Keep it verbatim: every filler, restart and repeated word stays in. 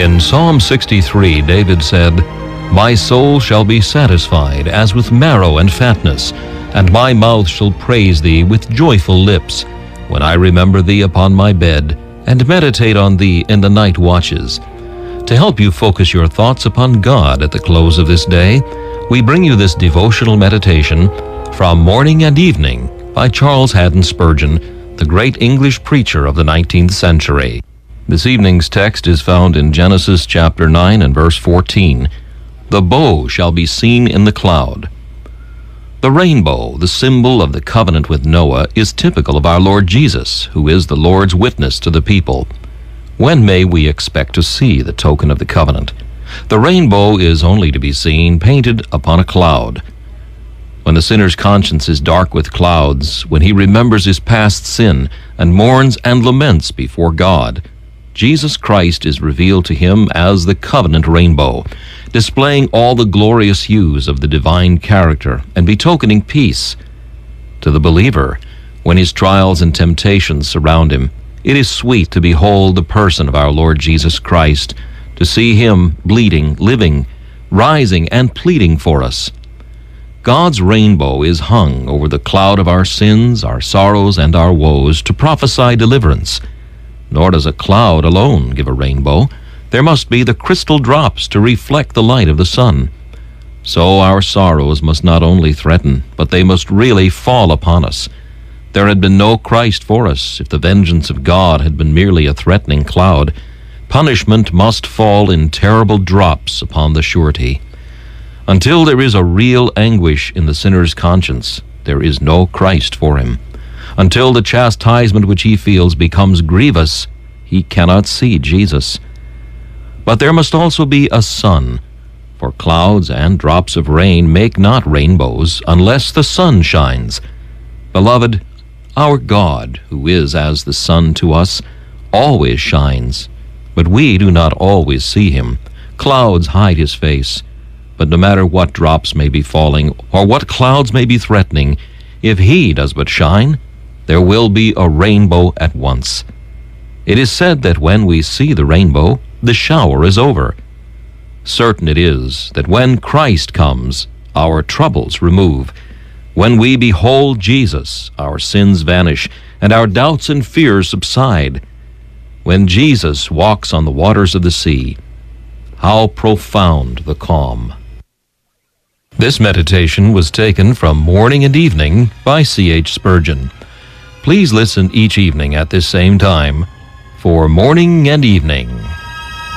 In Psalm sixty-three, David said, "My soul shall be satisfied as with marrow and fatness, and my mouth shall praise thee with joyful lips, when I remember thee upon my bed, and meditate on thee in the night watches." To help you focus your thoughts upon God at the close of this day, we bring you this devotional meditation from Morning and Evening by Charles Haddon Spurgeon, the great English preacher of the nineteenth century. This evening's text is found in Genesis chapter nine and verse fourteen. "The bow shall be seen in the cloud." The rainbow, the symbol of the covenant with Noah, is typical of our Lord Jesus, who is the Lord's witness to the people. When may we expect to see the token of the covenant? The rainbow is only to be seen painted upon a cloud. When the sinner's conscience is dark with clouds, when he remembers his past sin and mourns and laments before God, Jesus Christ is revealed to him as the covenant rainbow, displaying all the glorious hues of the divine character and betokening peace. To the believer, when his trials and temptations surround him, it is sweet to behold the person of our Lord Jesus Christ, to see him bleeding, living, rising, and pleading for us. God's rainbow is hung over the cloud of our sins, our sorrows, and our woes to prophesy deliverance. Nor does a cloud alone give a rainbow. There must be the crystal drops to reflect the light of the sun. So our sorrows must not only threaten, but they must really fall upon us. There had been no Christ for us if the vengeance of God had been merely a threatening cloud. Punishment must fall in terrible drops upon the surety. Until there is a real anguish in the sinner's conscience, there is no Christ for him. Until the chastisement which he feels becomes grievous, he cannot see Jesus. But there must also be a sun, for clouds and drops of rain make not rainbows unless the sun shines. Beloved, our God, who is as the sun to us, always shines, but we do not always see him. Clouds hide his face, but no matter what drops may be falling or what clouds may be threatening, if he does but shine, there will be a rainbow at once. It is said that when we see the rainbow, the shower is over. Certain it is that when Christ comes, our troubles remove. When we behold Jesus, our sins vanish, and our doubts and fears subside. When Jesus walks on the waters of the sea, how profound the calm. This meditation was taken from Morning and Evening by C H Spurgeon. Please listen each evening at this same time for Morning and Evening.